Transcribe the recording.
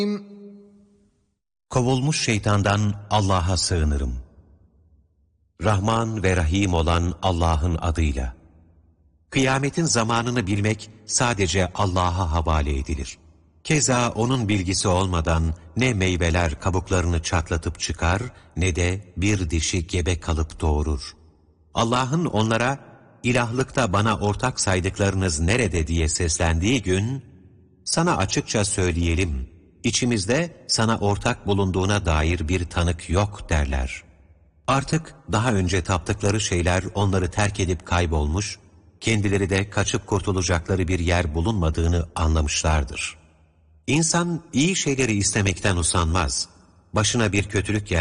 Kovulmuş şeytandan Allah'a sığınırım. Rahman ve Rahim olan Allah'ın adıyla. Kıyametin zamanını bilmek sadece Allah'a havale edilir. Keza O'nun bilgisi olmadan ne meyveler kabuklarını çatlatıp çıkar, ne de bir dişi gebe kalıp doğurur. Allah'ın onlara, ilahlıkta bana ortak saydıklarınız nerede diye seslendiği gün, sana açıkça söyleyelim, içimizde sana ortak bulunduğuna dair bir tanık yok derler. Artık daha önce taptıkları şeyler onları terk edip kaybolmuş, kendileri de kaçıp kurtulacakları bir yer bulunmadığını anlamışlardır. İnsan iyi şeyleri istemekten usanmaz. Başına bir kötülük